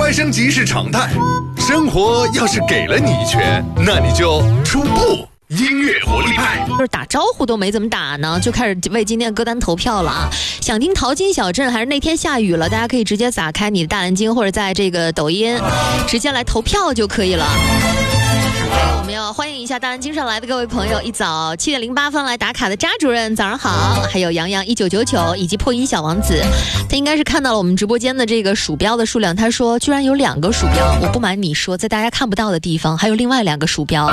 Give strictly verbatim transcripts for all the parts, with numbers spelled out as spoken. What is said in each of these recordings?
快升级是常态，生活要是给了你一拳，那你就出步。音乐活力派， 就是打招呼都没怎么打呢，就开始为今天的歌单投票了啊！想听淘金小镇还是那天下雨了？大家可以直接打开你的大蓝鲸，或者在这个抖音直接来投票就可以了。我们要欢迎一下大蓝鲸上来的各位朋友，一早七点零八分来打卡的扎主任，早上好！还有杨洋一九九九以及破音小王子，他应该是看到了我们直播间的这个鼠标的数量，他说居然有两个鼠标，我不瞒你说，在大家看不到的地方还有另外两个鼠标。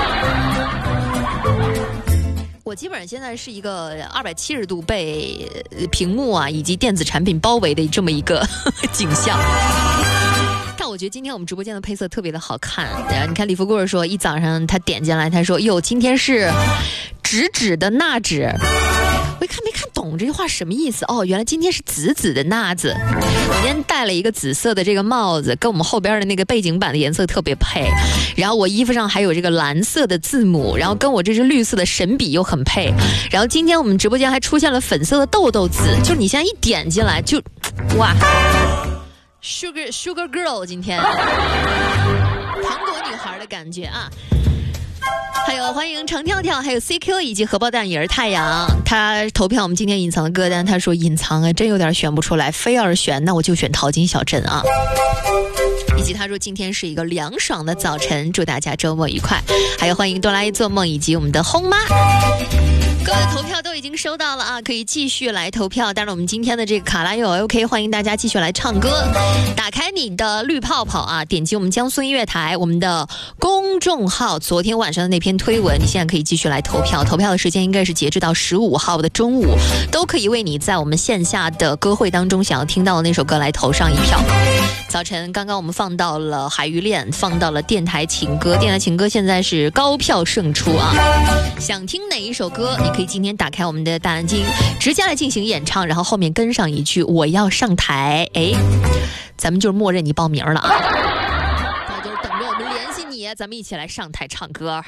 我基本上现在是一个二百七十度被屏幕啊以及电子产品包围的这么一个景象。但我觉得今天我们直播间的配色特别的好看。你看李富贵说，一早上他点进来，他说：“哟，今天是直指的钠纸。”我一看没看懂这句话什么意思哦，原来今天是紫紫的钠子。我今天戴了一个紫色的这个帽子，跟我们后边的那个背景板的颜色特别配。然后我衣服上还有这个蓝色的字母，然后跟我这支绿色的神笔又很配。然后今天我们直播间还出现了粉色的豆豆字，就是你现在一点进来就哇 ，Sugar Sugar Girl， 今天糖果女孩的感觉啊。还有欢迎程跳跳，还有 C Q 以及荷包蛋也是太阳，他投票我们今天隐藏的歌单，他说隐藏啊真有点选不出来，非要是选那我就选淘金小镇啊。以及他说今天是一个凉爽的早晨，祝大家周末愉快。还有欢迎哆啦 A 做梦以及我们的轰妈，各位投票都已经收到了啊，可以继续来投票。当然我们今天的这个卡拉又 OK， 欢迎大家继续来唱歌。打开你的绿泡泡啊，点击我们江苏音乐台我们的公众号，昨天晚上的那篇推文，你现在可以继续来投票。投票的时间应该是截止到十五号的中午，都可以为你在我们线下的歌会当中想要听到的那首歌来投上一票。早晨刚刚我们放到了海芋恋，放到了电台情歌，电台情歌现在是高票胜出啊！想听哪一首歌，你可以今天打开我们的大蓝鲸，直接来进行演唱，然后后面跟上一句我要上台，哎，咱们就默认你报名了啊！那就是等着我们联系你，咱们一起来上台唱歌。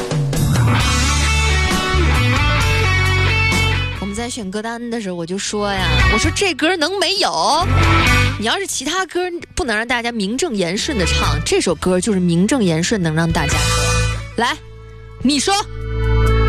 我们在选歌单的时候我就说呀，我说这歌能没有？你要是其他歌不能让大家名正言顺的唱，这首歌就是名正言顺能让大家来，你说。